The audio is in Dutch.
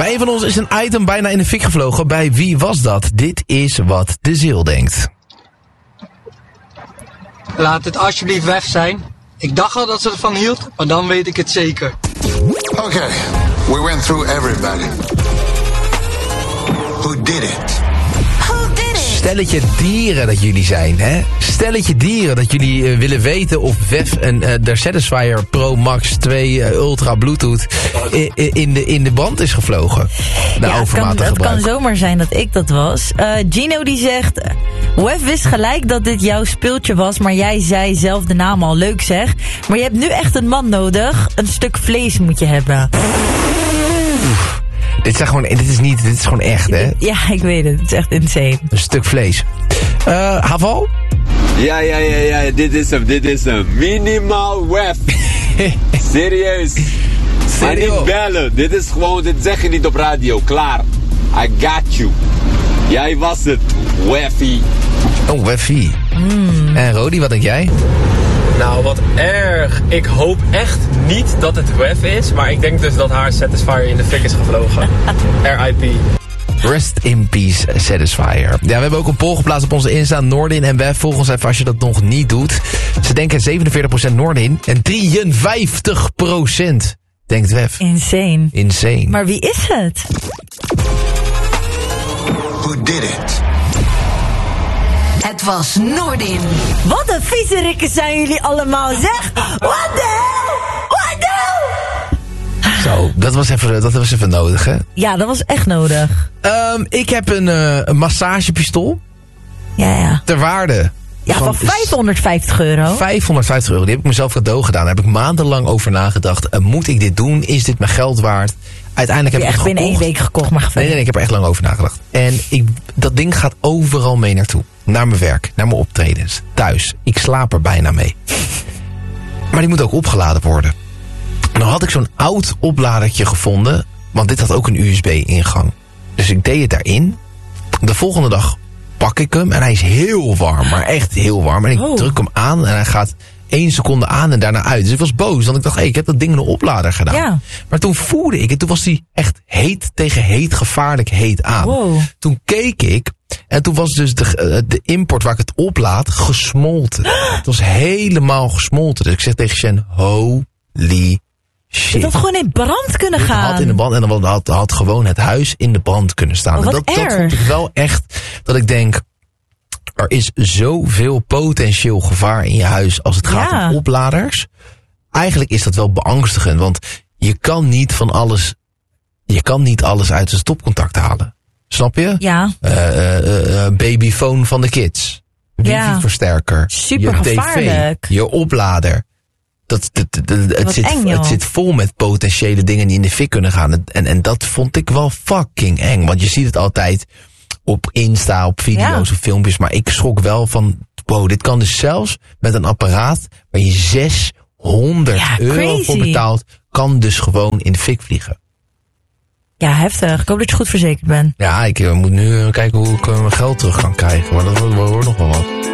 Bij een van ons is een item bijna in de fik gevlogen. Bij wie was dat? Dit is wat de ziel denkt. Laat het alsjeblieft WEF zijn. Ik dacht al dat ze ervan hield, maar dan weet ik het zeker. Okay, we went through everybody. Who did it? Stelletje dieren dat jullie zijn, hè? Stelletje dieren dat jullie willen weten of WEF en de Satisfyer Pro Max 2 Ultra Bluetooth in de band is gevlogen. Het kan zomaar zijn dat ik dat was. Gino die zegt, WEF wist gelijk dat dit jouw speeltje was, maar jij zei zelf de naam al, leuk zeg. Maar je hebt nu echt een man nodig. Een stuk vlees moet je hebben. Dit is gewoon echt, hè? Ja, ik weet het. Het is echt insane. Een stuk vlees. Haval? Ja, dit is hem. Minimaal WEF. Serieus. Maar niet bellen. Dit zeg je niet op radio. Klaar. I got you. Jij was het. WEFie. Oh, WEFie. En Rodi, wat denk jij? Nou, wat erg. Ik hoop echt niet dat het WEF is, maar ik denk dus dat haar Satisfyer in de fik is gevlogen. RIP. Rest in peace, Satisfyer. Ja, we hebben ook een poll geplaatst op onze Insta. Noordin en WEF, volg ons even als je dat nog niet doet. Ze denken 47% Noordin en 53% denkt WEF. Insane. Maar wie is het? Who did it? Het was Noordin. Wat een viezerikken zijn jullie allemaal, zeg! What the hell? What the hell? Zo, dat was even nodig, hè? Ja, dat was echt nodig. Ik heb een massagepistool. Ja. Ter waarde. Ja, van €550. €550. Die heb ik mezelf cadeau gedaan. Daar heb ik maandenlang over nagedacht. Moet ik dit doen? Is dit mijn geld waard? Uiteindelijk heb ik het binnen 1 week gekocht, maar gevecht. Nee, ik heb er echt lang over nagedacht. En dat ding gaat overal mee naartoe. Naar mijn werk, naar mijn optredens, thuis. Ik slaap er bijna mee. Maar die moet ook opgeladen worden. Nou had ik zo'n oud opladertje gevonden, want dit had ook een USB-ingang. Dus ik deed het daarin. De volgende dag pak ik hem en hij is heel warm, maar echt heel warm. En ik druk hem aan en hij gaat 1 seconde aan en daarna uit. Dus ik was boos, want ik dacht, ik heb dat ding in een oplader gedaan. Ja. Maar toen voelde ik het, toen was hij echt heet tegen heet, gevaarlijk heet aan. Wow. Toen keek ik en toen was dus de import waar ik het oplaad gesmolten. Het was helemaal gesmolten. Dus ik zeg tegen Shen, holy shit. Het had gewoon in brand kunnen gaan. Het had in de brand en dan had gewoon het huis in de brand kunnen staan. Oh, en dat vond ik wel echt, dat ik denk, er is zoveel potentieel gevaar in je huis als het gaat om opladers. Eigenlijk is dat wel beangstigend, want je kan niet alles uit zijn stopcontact halen. Snap je? Ja. Babyfoon van de kids. Wifi-versterker. Super je gevaarlijk. TV. Je oplader. Het zit vol met potentiële dingen die in de fik kunnen gaan. En dat vond ik wel fucking eng. Want je ziet het altijd op Insta, op video's of filmpjes. Maar ik schrok wel van, wow, dit kan dus zelfs met een apparaat waar je €600 voor betaalt, kan dus gewoon in de fik vliegen. Ja, heftig. Ik hoop dat je goed verzekerd bent. Ja, ik moet nu kijken hoe ik mijn geld terug kan krijgen. Maar dat wordt nog wel wat.